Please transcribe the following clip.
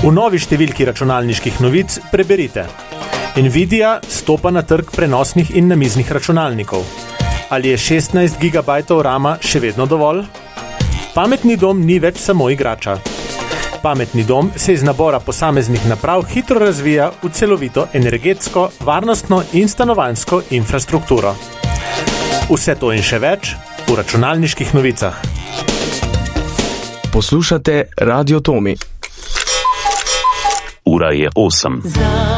V novi številki računalniških novic preberite: Nvidia stopa na trg prenosnih in namiznih računalnikov. Ali je 16 GB rama še vedno dovolj? Pametni dom ni več samo igrača. Pametni dom se iz nabora posameznih naprav hitro razvija v celovito energetsko, varnostno in stanovanjsko infrastrukturo. Vse to in še več v računalniških novicah. Poslušate Radio Tomi. Ura je 8.